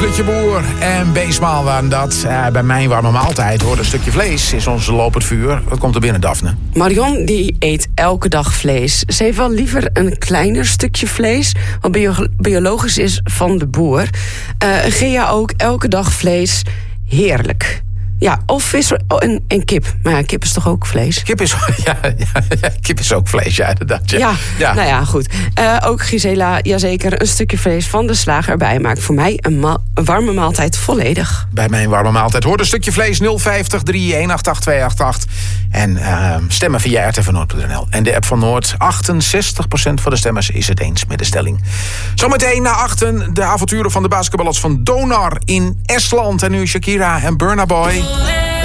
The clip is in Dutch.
Lutje Boer en Beesmaal waren dat. Bij mijn warme maaltijd hoort een stukje vlees is ons lopend vuur. Wat komt er binnen, Daphne? Marion die eet elke dag vlees. Ze heeft wel liever een kleiner stukje vlees, wat biologisch is van de boer. Gea ook, elke dag vlees. Heerlijk. Ja, of vis en kip. Maar ja, kip is toch ook vlees? Kip is ook vlees, ja, inderdaad. Ja. Nou ja, goed. Ook Gisela, jazeker, een stukje vlees van de slager erbij maakt voor mij een warme maaltijd volledig. Bij mijn warme maaltijd hoort een stukje vlees 050 318 288. En stemmen via rtvnoord.nl. En de app van Noord, 68% van de stemmers is het eens met de stelling. Zometeen na 8 de avonturen van de basketballers van Donar in Estland. En nu Shakira en Burna Boy.